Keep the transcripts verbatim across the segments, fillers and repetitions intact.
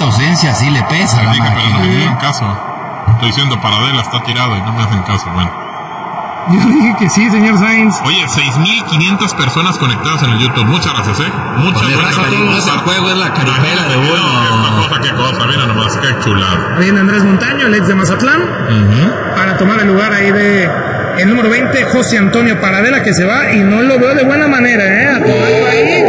tanta ausencia sí le pesa a la dije, máquina. pero no me dieron caso. Estoy diciendo Paradela está tirado y no me hacen caso. Bueno. Yo dije que sí, señor Sainz. Oye, seis mil quinientas personas conectadas en el YouTube. Muchas gracias, ¿eh? Muchas Oye, gracias. raza, no es el juego, es la caripela de uno. Qué cosa, qué cosa. Mira nomás, qué chulada. Viene Andrés Montaño, el ex de Mazatlán, uh-huh. para tomar el lugar ahí de el número veinte, José Antonio Paradela, que se va y no lo veo de buena manera, ¿eh? A tomarlo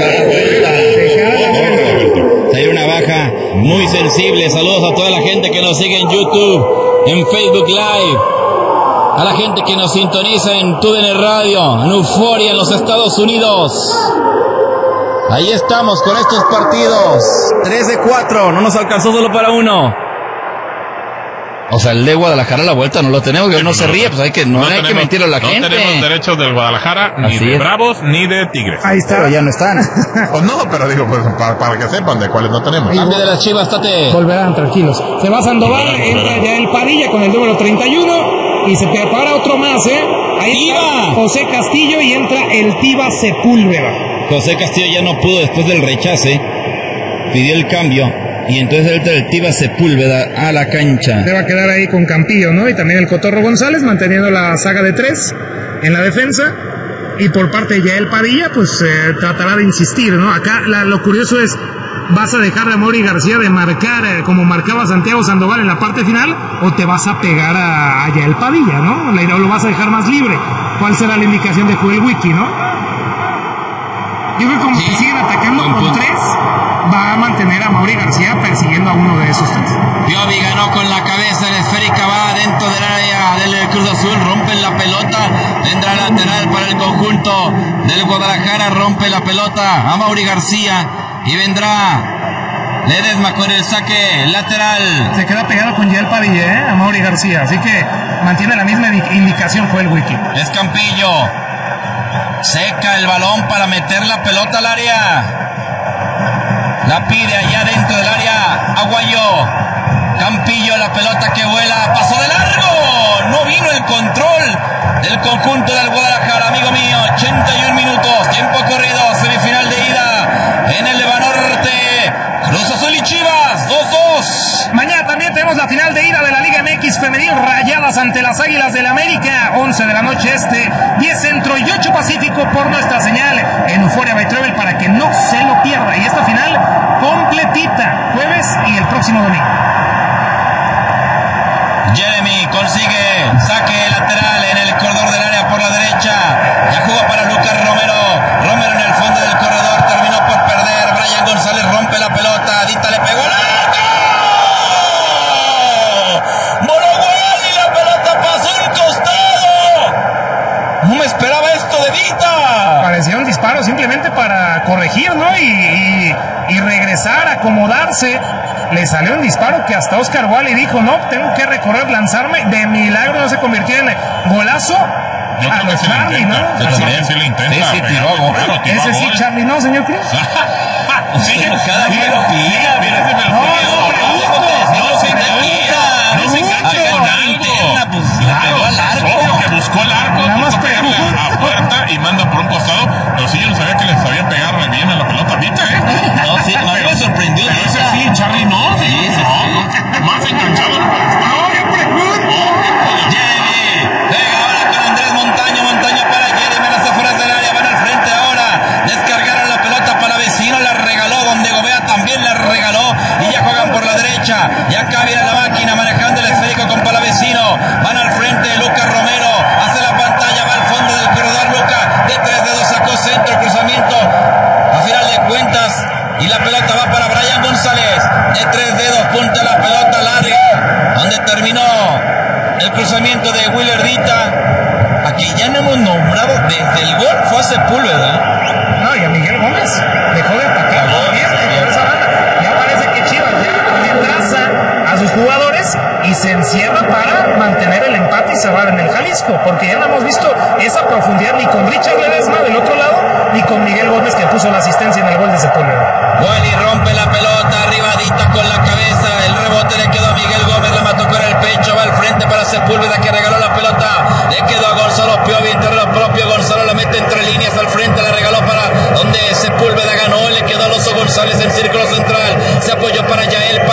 ahí. Hay una baja muy sensible. Saludos a toda la gente que nos sigue en YouTube, en Facebook Live, a la gente que nos sintoniza en T U D N Radio, en Euforia en los Estados Unidos. Ahí estamos con estos partidos. tres de cuatro, no nos alcanzó solo para uno. O sea, el de Guadalajara a la vuelta no lo tenemos, que sí, no, no se ríe, pues hay que, no, no hay tenemos, que mentirle a la no gente. No tenemos derechos del Guadalajara, ni Así de es. Bravos, ni de Tigres. Ahí está. Pero ya no están. Pues no, pero digo, pues para, para que sepan de cuáles no tenemos. Cambio de las Chivas, Tate. Volverán, tranquilos. Se va Sandoval, entra ya el Padilla con el número treinta y uno y se prepara otro más, ¿eh? Ahí está José Castillo y entra el Tiva Sepúlveda. José Castillo ya no pudo después del rechace, pidió el cambio. Y entonces entra el Tiva Sepúlveda a la cancha. Se va a quedar ahí con Campillo, ¿no? Y también el Cotorro González, manteniendo la saga de tres en la defensa. Y por parte de Yael Padilla, pues eh, tratará de insistir, ¿no? Acá la, lo curioso es, ¿vas a dejar a Mauri García de marcar eh, como marcaba Santiago Sandoval en la parte final? ¿O te vas a pegar a, a Yael Padilla, ¿no? ¿O lo vas a dejar más libre? ¿Cuál será la indicación de Joel Wiki, no? Yo creo que como que siguen atacando con tres, va a mantener a Mauri García persiguiendo a uno de esos tres. Piovi ganó con la cabeza, la esférica va dentro del área del Cruz Azul, rompen la pelota, vendrá lateral para el conjunto del Guadalajara, rompe la pelota a Mauri García y vendrá Ledesma con el saque lateral. Se queda pegado con Yael Padilla, ¿eh? A Mauri García, así que mantiene la misma indicación Joel Wiki. Es Campillo, seca el balón para meter la pelota al área. La pide allá dentro del área Aguayo. Campillo, la pelota que vuela, pasó de largo. No vino el control del conjunto del Guadalajara, amigo mío. ochenta y un minutos, tiempo corrido, semifinal de ida en el Banorte. Cruz Azul y Chivas, dos dos. Mañana también tenemos la final de ida de la Liga M X femenil, Rayadas ante las Águilas del América, once de la noche este, diez centro y ocho pacífico por nuestra señal en Euforia by Travel para que no se lo pierda. Y esta final completita, jueves y el próximo domingo. Jeremy consigue saque lateral en el corredor del área por la derecha. Ya jugó para Lucas Romero. Romero en el fondo del corredor, terminó por perder. Brian González rompe la pelota. Dita le pegó al arco. Voló gol y la pelota pasó a un costado. No me esperaba esto de Dita. Parecía un disparo simplemente para corregir, ¿no? Y, y, y regresar, acomodarse. Le salió un disparo que hasta Oscar Wally dijo, no, tengo que recorrer, lanzarme. De milagro no se convirtió en golazo. Yo a los Charlie, ¿no? Yo creo que sí le intenta. Sí, sí, tiró a gol. Ese sí, Charlie, ¿no, señor Cruz? Sí, cada quien lo pida. Mira, ese me lo No, pidió. no pregunto. No se engaña. No se enganche con algo. Pues Claro, al arco. obvio que buscó el arco, Nada más quiso pegarle pregunto. a puerta y manda por un costado. Pero sí, yo no sabía que les sabía pegarle bien a la pelota ahorita, ¿eh? No, sí, a mí me sorprendió. Pero ese sí, Charlie, no. Sí, sí, sí. No, más enganchado no puede estar. No, yo pregunto. Jeremy, pega ahora con Andrés Montaño, Montaño para Jeremy a las afueras del área, van al frente ahora, descargaron la pelota para Vecino, la regaló, donde Gobea también la regaló, y ya juegan por la derecha, y acá viene la máquina manejando el esférico con Palavecino, van al frente, Lucas Romero, hace la pantalla, va al fondo del corredor, Lucas, de tres dedos sacó centro, cruzamiento, a final de cuentas, y la pelota va para Brian González, de tres dedos, punta la pelota larga, donde terminó el cruzamiento de Willer Dita, a quien ya no hemos nombrado desde el gol, fue a Sepúlveda. No, y a Miguel Gómez dejó de atacar bien por esa banda. Ya parece que Chivas ya retrasa a sus jugadores y se encierra para mantener el empate y cerrar en el Jalisco, porque ya no hemos visto esa profundidad ni con Richard Ledesma del otro lado, ni con Miguel Gómez, que puso la asistencia en el gol de Sepúlveda. Wally rompe la pelota, arribadita con la cabeza, el rebote le quedó a Miguel Gómez, la mató con el pecho, va al frente para Sepúlveda que regaló la pelota, le quedó a Gonzalo Piovi, entre lo propio, Gonzalo la mete entre líneas al frente, la regaló para donde Sepúlveda ganó, le quedó a Alonso González en círculo central, se apoyó para Yael.